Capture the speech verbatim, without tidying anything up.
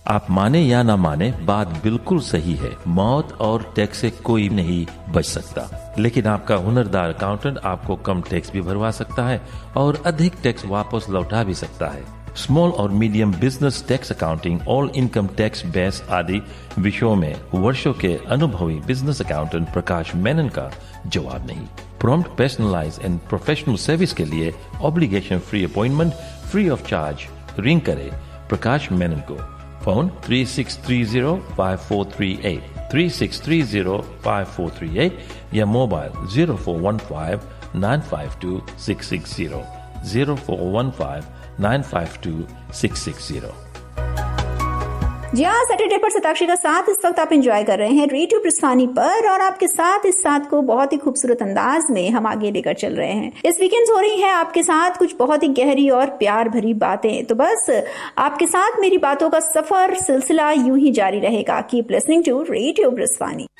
आप माने या ना माने, बात बिल्कुल सही है। मौत और टैक्स से कोई नहीं बच सकता, लेकिन आपका हुनरदार अकाउंटेंट आपको कम टैक्स भी भरवा सकता है और अधिक टैक्स वापस लौटा भी सकता है। स्मॉल और medium business tax accounting, all income tax base आदि विषयों में वर्षों के अनुभवी बिजनेस अकाउंटेंट प्रकाश मेनन का जवाब नहीं। Prompt, personalise and professional service के लिए obligation free appointment free of charge ring करें प्रकाश मेनन को। Phone three six three zero five four three eight, three six three zero five four three eight या mobile zero four one five nine five to six six zero, zero four one five nine five to six six zero. जी हाँ, Saturday पर सताक्षी का साथ इस वक्त आप enjoy कर रहे हैं रेडियो प्रस्थानी पर, और आपके साथ इस साथ को बहुत ही खूबसूरत अंदाज में हम आगे लेकर चल रहे हैं। इस वीकेंड हो रही है आपके साथ कुछ बहुत ही गहरी और प्यार भरी बातें। तो बस आपके साथ मेरी बातों का सफर सिलसिला यूं ही जारी रहेगा। Keep listening to radio प्रस्थानी।